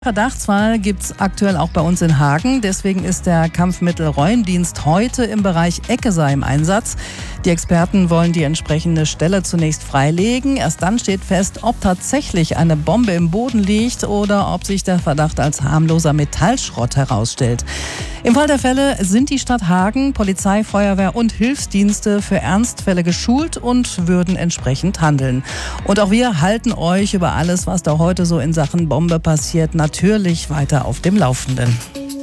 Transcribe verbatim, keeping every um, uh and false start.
Verdachtsfall gibt es aktuell auch bei uns in Hagen. Deswegen ist der Kampfmittelräumdienst heute im Bereich Eckesee im Einsatz. Die Experten wollen die entsprechende Stelle zunächst freilegen. Erst dann steht fest, ob tatsächlich eine Bombe im Boden liegt oder ob sich der Verdacht als harmloser Metallschrott herausstellt. Im Fall der Fälle sind die Stadt Hagen, Polizei, Feuerwehr und Hilfsdienste für Ernstfälle geschult und würden entsprechend handeln. Und auch wir halten euch über alles, was da heute so in Sachen Bombe passiert, natürlich weiter auf dem Laufenden.